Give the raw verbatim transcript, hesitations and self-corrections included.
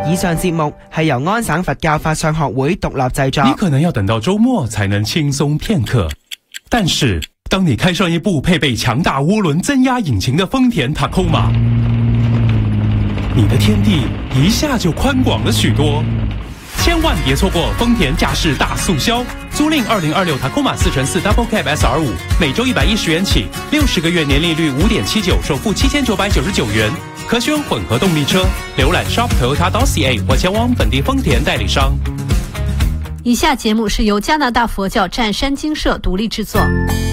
以上節目係由安省佛教法相學會獨立製作。 你可能要等到周末才能輕鬆片刻，但是當你開上一部配備強大渦輪增壓引擎的豐田 Tacoma， 你的天地一下就寬廣了許多。千萬別錯過豐田駕駛大促銷，租賃二零二六 Tacoma 四乘四 Double Cab S R 五，每周一百一十元起，六十個月年利率五點七九，首付七千九百九十九元，可選混合動力車。瀏覽 shop toyota dot c a 或前往本地豐田代理商。 以下節目是由加拿大佛教湛山精舍獨立製作。